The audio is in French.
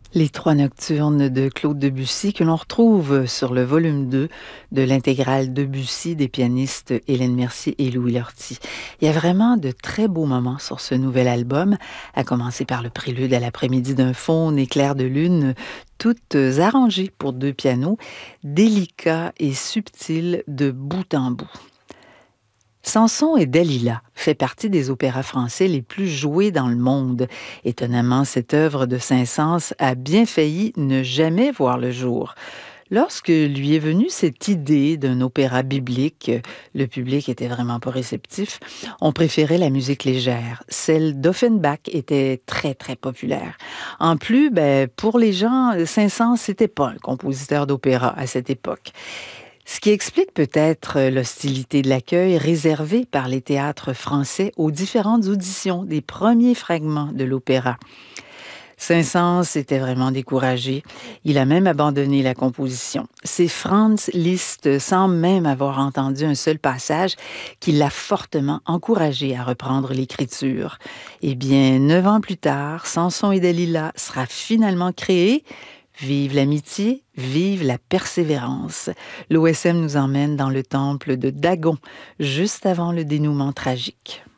Les Trois Nocturnes de Claude Debussy que l'on retrouve sur le volume 2 de l'intégrale Debussy des pianistes Hélène Mercier et Louis Lortie. Il y a vraiment de très beaux moments sur ce nouvel album, à commencer par le prélude à l'après-midi d'un faune éclair de lune, toutes arrangées pour deux pianos, délicats et subtils de bout en bout. Samson et Dalila fait partie des opéras français les plus joués dans le monde. Étonnamment, cette œuvre de Saint-Saëns a bien failli ne jamais voir le jour. Lorsque lui est venue cette idée d'un opéra biblique, le public était vraiment pas réceptif. On préférait la musique légère. Celle d'Offenbach était très, très populaire. En plus, pour les gens, Saint-Saëns, c'était pas un compositeur d'opéra à cette époque. Ce qui explique peut-être l'hostilité de l'accueil réservé par les théâtres français aux différentes auditions des premiers fragments de l'opéra. Saint-Saëns était vraiment découragé. Il a même abandonné la composition. C'est Franz Liszt, sans même avoir entendu un seul passage, qui l'a fortement encouragé à reprendre l'écriture. Eh bien, 9 ans plus tard, Samson et Dalila sera finalement créé. Vive l'amitié, vive la persévérance. L'OSM nous emmène dans le temple de Dagon, juste avant le dénouement tragique.